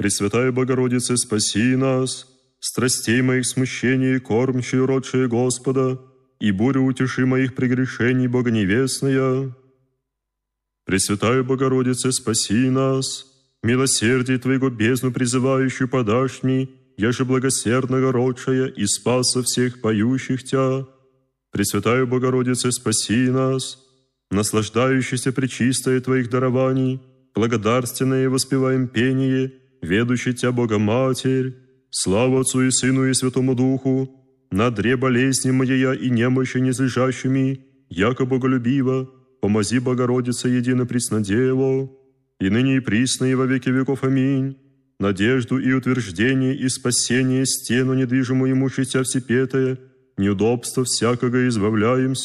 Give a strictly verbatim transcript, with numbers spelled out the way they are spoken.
Пресвятая Богородице, спаси нас, страстей моих смущений, кормчие, родшие Господа, и бурю утеши моих прегрешений, Богоневестная. Пресвятая Богородице, спаси нас, милосердие Твоего бездну призывающую подашь мне, яже благосердного родшая и спаса всех поющих Тя. Пресвятая Богородице, спаси нас, наслаждающийся пречистое Твоих дарований, благодарственное воспеваем пение, ведущий Тя Богоматерь, славу Отцу и Сыну и Святому Духу, на дре болезни моя и немощи незлежащими, яко боголюбиво, помози Богородице едино Преснодево, и ныне и присно и во веки веков. Аминь. Надежду и утверждение и спасение стену недвижимую имущеся всепетое, неудобства всякого избавляемся.